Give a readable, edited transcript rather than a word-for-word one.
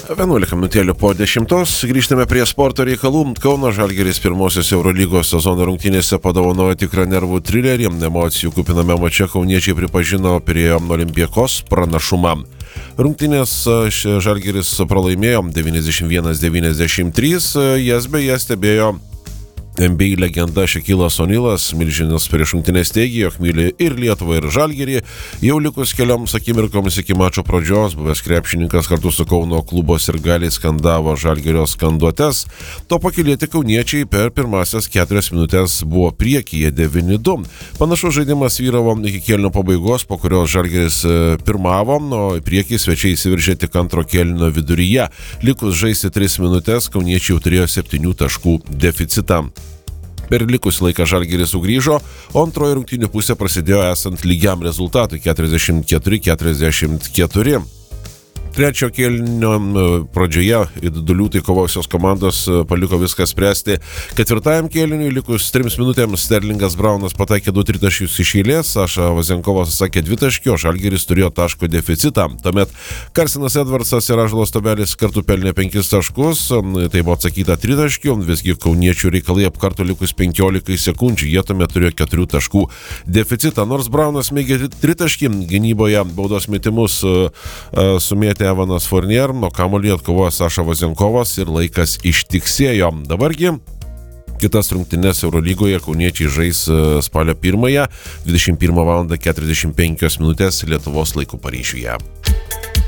11 minutėlių po 10. Grįžtame prie sporto reikalų. Kauno Žalgiris pirmosios Eurolygos sezono rungtynėse padovanojo tikrą nervų trilerį. Emocijų kupiname mače kauniečiai pripažino prie Olympiakos pranašumą. Rungtynės Žalgiris pralaimėjo 91-93, jas beje stebėjo NBA legenda Šakilas Onilas. Milžinas prieš rungtynes teigė, jog myli ir Lietuvą, ir Žalgirį. Jau likus kelioms akimirkoms iki mačo pradžios, buvęs krepšininkas kartu su Kauno klubo sirgaliai skandavo Žalgirio skanduotes. To pakylėti kauniečiai per pirmasias 4 minutės buvo priekyje 9-2. Panašus žaidimas vyravo iki kėlinio pabaigos, po kurios Žalgiris pirmavo, o į priekį svečiai įsiveržė tik antro kėlinio viduryje. Likus žaisti 3 minutės, kauniečiai jau turėjo 7 taškų deficitą. Per likusį laiką Žalgiris sugrįžo, o antroji rungtynių pusė prasidėjo esant lygiam rezultatui 44-44. Trečio kėlinio pradžioje įduliūtai kovojusios komandos paliko viską spręsti. Ketvirtajam kėliniui likus 3 minutėms Sterlingas Braunas pataikė 2 tritaškius iš eilės, Saša Vazenkovas sakė 2 taškį, o Žalgiris turėjo taško deficitą. Tuomet Karsinas Edvardsas ir Ąžuolas Tobelis kartu pelnė 5 taškus, tai buvo atsakyta 3 taškių, visgi kauniečių reikalai apkarto likus 15 sekundžių, jie tuomet turėjo 4 taškų deficitą. Nors Braunas mėgė 3 taškį, gynyboje baudos metimus sumėtė Evanas Fournier, nuo kamuolį atkovojo Saša Vazenkovas ir laikas ištiksėjo. Dabargi kitas rungtynes Eurolygoje kauniečiai žais spalio 1-ąją 21:45 Lietuvos laiku Paryžiuje.